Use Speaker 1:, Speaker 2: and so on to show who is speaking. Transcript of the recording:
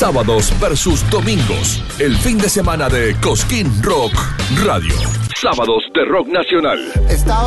Speaker 1: Sábados versus domingos. El fin de semana de Cosquín Rock Radio. Sábados de Rock Nacional.